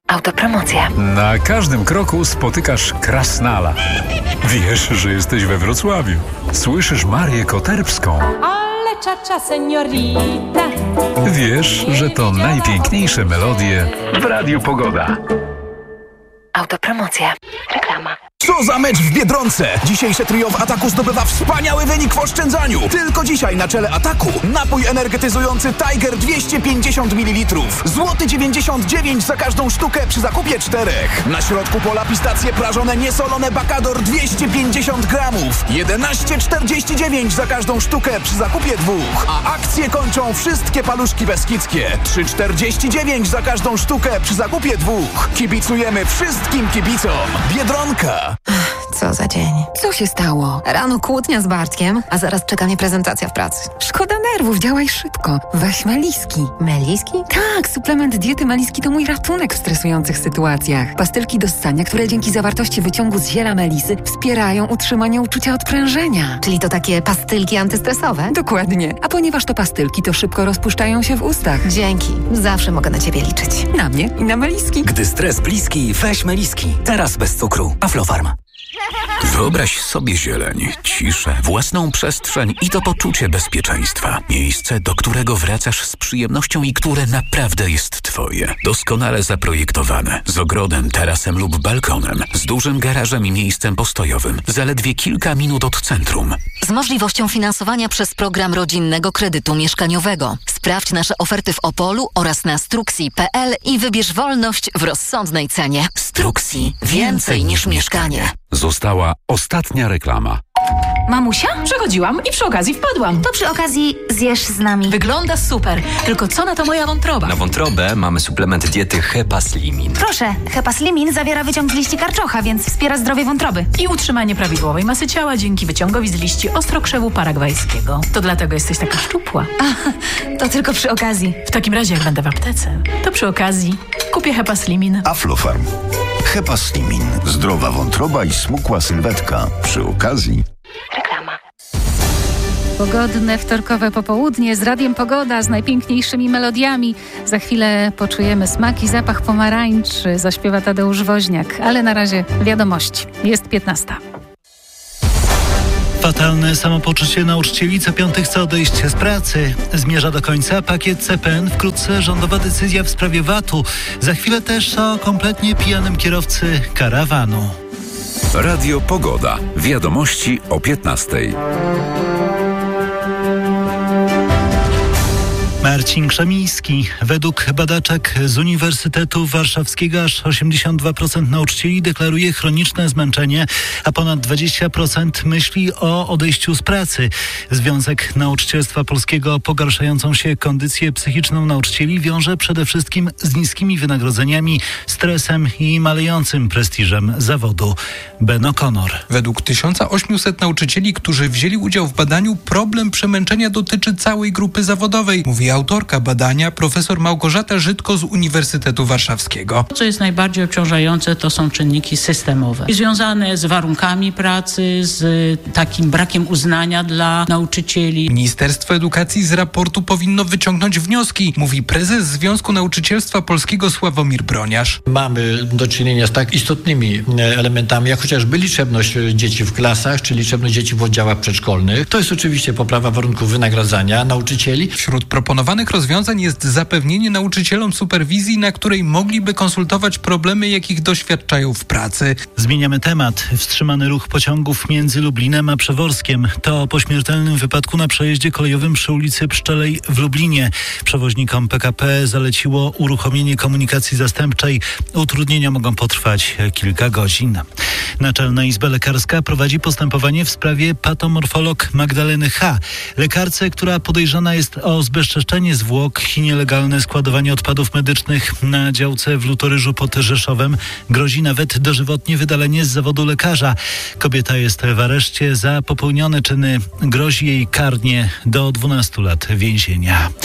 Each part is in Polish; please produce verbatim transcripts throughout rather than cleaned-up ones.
Autopromocja. Na każdym kroku spotykasz Krasnala. Wiesz, że jesteś we Wrocławiu. Słyszysz Marię Koterbską. Ale czacza seniorita. Wiesz, że to najpiękniejsze melodie w Radiu Pogoda. Autopromocja. Reklama. Co za mecz w Biedronce! Dzisiejsze trio w Ataku zdobywa wspaniały wynik w oszczędzaniu. Tylko dzisiaj na czele Ataku napój energetyzujący Tiger dwieście pięćdziesiąt mililitrów. Złoty dziewięćdziesiąt dziewięć za każdą sztukę przy zakupie czterech. Na środku pola pistacje prażone niesolone Bacador dwieście pięćdziesiąt gramów. jedenaście czterdzieści dziewięć za każdą sztukę przy zakupie dwóch. A akcje kończą wszystkie paluszki beskidzkie. trzy czterdzieści dziewięć za każdą sztukę przy zakupie dwóch. Kibicujemy wszystkim kibicom. Biedronka. Co za dzień. Co się stało? Rano kłótnia z Bartkiem, a zaraz czeka mnie prezentacja w pracy. Szkoda nerwów, działaj szybko. Weź Meliski. Meliski? Tak, suplement diety Meliski to mój ratunek w stresujących sytuacjach. Pastylki do ssania, które dzięki zawartości wyciągu z ziela melisy wspierają utrzymanie uczucia odprężenia. Czyli to takie pastylki antystresowe? Dokładnie. A ponieważ to pastylki, to szybko rozpuszczają się w ustach. Dzięki. Zawsze mogę na ciebie liczyć. Na mnie i na Meliski. Gdy stres bliski, weź Meliski. Teraz bez cukru. Aflofarm. Wyobraź sobie zieleń, ciszę, własną przestrzeń i to poczucie bezpieczeństwa. Miejsce, do którego wracasz z przyjemnością i które naprawdę jest twoje. Doskonale zaprojektowane, z ogrodem, tarasem lub balkonem, z dużym garażem i miejscem postojowym, zaledwie kilka minut od centrum. Z możliwością finansowania przez program rodzinnego kredytu mieszkaniowego. Sprawdź nasze oferty w Opolu oraz na struxi kropka p l i wybierz wolność w rozsądnej cenie. Struxi. Więcej niż mieszkanie. Została ostatnia reklama. Mamusia? Przechodziłam i przy okazji wpadłam. To przy okazji zjesz z nami. Wygląda super, tylko co na to moja wątroba? Na wątrobę mamy suplement diety Hepaslimin. Proszę, Hepaslimin zawiera wyciąg z liści karczocha, więc wspiera zdrowie wątroby. I utrzymanie prawidłowej masy ciała dzięki wyciągowi z liści ostrokrzewu paragwajskiego. To dlatego jesteś taka szczupła. A, to tylko przy okazji. W takim razie, jak będę w aptece, to przy okazji kupię Hepaslimin. Aflofarm. Hepaslimin. Zdrowa wątroba i smukła sylwetka. Przy okazji... Reklama. Pogodne wtorkowe popołudnie z Radiem Pogoda, z najpiękniejszymi melodiami. Za chwilę poczujemy smak i zapach pomarańczy, zaśpiewa Tadeusz Woźniak. Ale na razie wiadomości. Jest piętnasta. Fatalne samopoczucie nauczycieli. Co piąty chce odejść z pracy. Zmierza do końca pakiet C P N. Wkrótce rządowa decyzja w sprawie V A T-u. Za chwilę też o kompletnie pijanym kierowcy karawanu. Radio Pogoda. Wiadomości o piętnastej. Marcin Krzemiński. Według badaczek z Uniwersytetu Warszawskiego aż osiemdziesiąt dwa procent nauczycieli deklaruje chroniczne zmęczenie, a ponad dwadzieścia procent myśli o odejściu z pracy. Związek Nauczycielstwa Polskiego pogarszającą się kondycję psychiczną nauczycieli wiąże przede wszystkim z niskimi wynagrodzeniami, stresem i malejącym prestiżem zawodu. Ben O'Connor. Według tysiąc osiemset nauczycieli, którzy wzięli udział w badaniu, problem przemęczenia dotyczy całej grupy zawodowej, mówi autorka badania, profesor Małgorzata Żydko z Uniwersytetu Warszawskiego. Co jest najbardziej obciążające, to są czynniki systemowe i związane z warunkami pracy, z takim brakiem uznania dla nauczycieli. Ministerstwo Edukacji z raportu powinno wyciągnąć wnioski, mówi prezes Związku Nauczycielstwa Polskiego Sławomir Broniarz. Mamy do czynienia z tak istotnymi elementami, jak chociażby liczebność dzieci w klasach, czy liczebność dzieci w oddziałach przedszkolnych. To jest oczywiście poprawa warunków wynagradzania nauczycieli. Wśród proponowanych rozwiązań jest zapewnienie nauczycielom superwizji, na której mogliby konsultować problemy, jakich doświadczają w pracy. Zmieniamy temat. Wstrzymany ruch pociągów między Lublinem a Przeworskiem. To po śmiertelnym wypadku na przejeździe kolejowym przy ulicy Pszczelej w Lublinie. Przewoźnikom P K P zaleciło uruchomienie komunikacji zastępczej. Utrudnienia mogą potrwać kilka godzin. Naczelna Izba Lekarska prowadzi postępowanie w sprawie patomorfolog Magdaleny H. Lekarce, która podejrzana jest o zbezczeszczenie zwłok i nielegalne składowanie odpadów medycznych na działce w Lutoryżu pod Rzeszowem, grozi nawet dożywotnie wydalenie z zawodu lekarza. Kobieta jest w areszcie. Za popełnione czyny grozi jej karnie do dwunastu lat więzienia.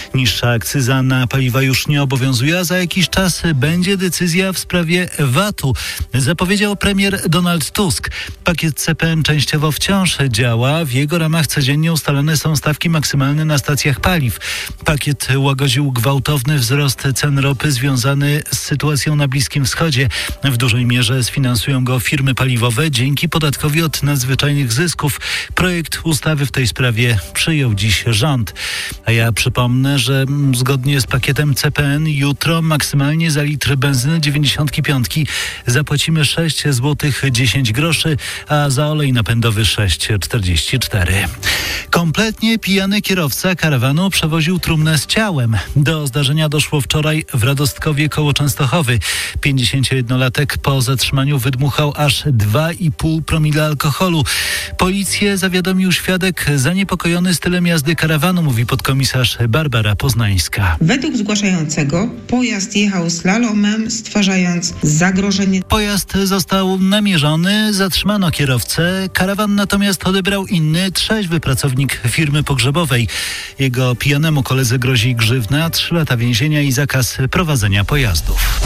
Niższa akcyza na paliwa już nie obowiązuje, a za jakiś czas będzie decyzja w sprawie vatu, zapowiedział premier Donald Tusk. Pakiet C P N częściowo wciąż działa. W jego ramach codziennie ustalane są stawki maksymalne na stacjach paliw. Pakiet łagodził gwałtowny wzrost cen ropy związany z sytuacją na Bliskim Wschodzie. W dużej mierze sfinansują go firmy paliwowe dzięki podatkowi od nadzwyczajnych zysków. Projekt ustawy w tej sprawie przyjął dziś rząd. A ja przypomnę, że zgodnie z pakietem C P N jutro maksymalnie za litr benzyny dziewięćdziesiąt pięć zapłacimy sześć złotych dziesięć groszy, a za olej napędowy sześć czterdzieści cztery. Kompletnie pijany kierowca karawanu przewoził trumnę z ciałem. Do zdarzenia doszło wczoraj w Radostkowie koło Częstochowy. pięćdziesięciojednolatek po zatrzymaniu wydmuchał aż dwa i pół promila alkoholu. Policję zawiadomił świadek zaniepokojony stylem jazdy karawanu, mówi podkomisarz Barbara Poznańska. Według zgłaszającego pojazd jechał slalomem, stwarzając zagrożenie. Pojazd został namierzony, zatrzymano kierowcę. Karawan natomiast odebrał inny, trzeźwy pracownik firmy pogrzebowej. Jego pijanemu koledze grozi grzywna, trzy lata więzienia i zakaz prowadzenia pojazdów.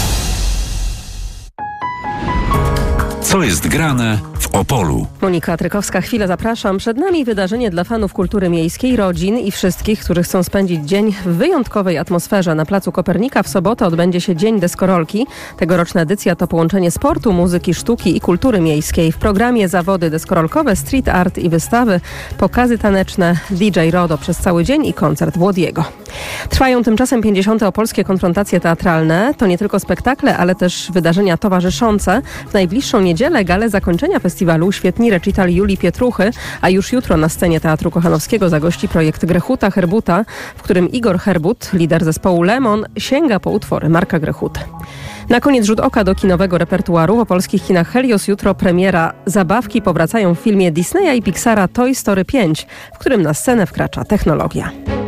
Co jest grane w Opolu? Monika Trykowska, chwilę zapraszam. Przed nami wydarzenie dla fanów kultury miejskiej, rodzin i wszystkich, którzy chcą spędzić dzień w wyjątkowej atmosferze. Na Placu Kopernika w sobotę odbędzie się Dzień Deskorolki. Tegoroczna edycja to połączenie sportu, muzyki, sztuki i kultury miejskiej. W programie zawody deskorolkowe, street art i wystawy, pokazy taneczne, D J Rodo przez cały dzień i koncert Włodiego. Trwają tymczasem pięćdziesiąte opolskie konfrontacje teatralne. To nie tylko spektakle, ale też wydarzenia towarzyszące. W najbliższą niedzielę galę zakończenia festiwalu świetni recital Julii Pietruchy, a już jutro na scenie Teatru Kochanowskiego zagości projekt Grechuta Herbuta, w którym Igor Herbut, lider zespołu Lemon, sięga po utwory Marka Grechuty. Na koniec rzut oka do kinowego repertuaru. W opolskich kinach Helios jutro premiera. Zabawki powracają w filmie Disneya i Pixara Toy Story pięć, w którym na scenę wkracza technologia.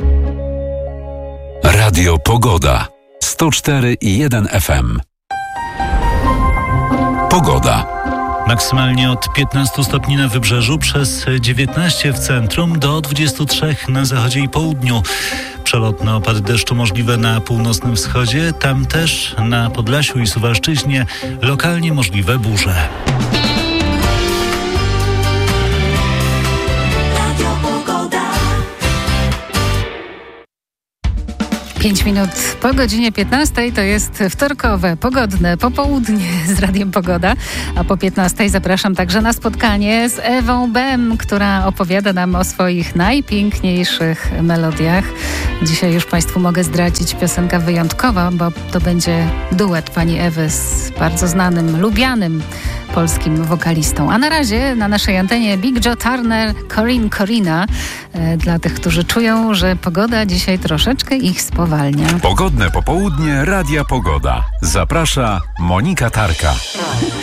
Radio Pogoda. sto cztery i jeden F M. Pogoda. Maksymalnie od piętnastu stopni na wybrzeżu, przez dziewiętnaście w centrum, do dwudziestu trzech na zachodzie i południu. Przelotne opady deszczu możliwe na północnym wschodzie, tam też na Podlasiu i Suwalszczyźnie lokalnie możliwe burze. Pięć minut po godzinie piętnastej to jest wtorkowe, pogodne popołudnie z Radiem Pogoda, a po piętnastej zapraszam także na spotkanie z Ewą Bem, która opowiada nam o swoich najpiękniejszych melodiach. Dzisiaj już Państwu mogę zdradzić piosenka wyjątkowa, bo to będzie duet pani Ewy z bardzo znanym, lubianym polskim wokalistą. A na razie na naszej antenie Big Joe Turner, Corinne Corina, e, dla tych, którzy czują, że pogoda dzisiaj troszeczkę ich spowalnia. Pogodne popołudnie Radia Pogoda. Zaprasza Monika Tarka.